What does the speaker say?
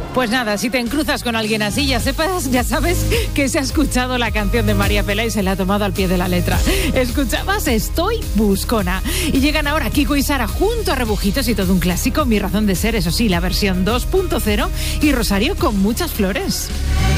Pues nada, si te encruzas con alguien así, ya sabes que se ha escuchado la canción de María Pela y se la ha tomado al pie de la letra. Escuchabas Estoy Buscona. Y llegan ahora Kiko y Sara junto a Rebujitos y todo un clásico, Mi razón de ser, eso sí, la versión 2.0 y Rosario con muchas flores.